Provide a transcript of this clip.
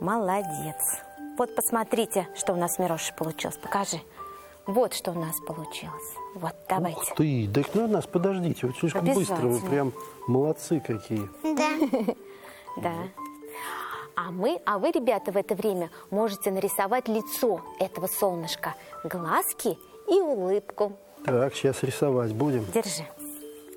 Молодец. Вот посмотрите, что у нас, Мироша, получилось. Покажи. Вот что у нас получилось. Вот, давайте. Ух ты, так ну нас, подождите, вот слишком быстро, вы прям молодцы какие. Да. Да. А вы, ребята, в это время можете нарисовать лицо этого солнышка, глазки и улыбку. Так, сейчас рисовать будем. Держи.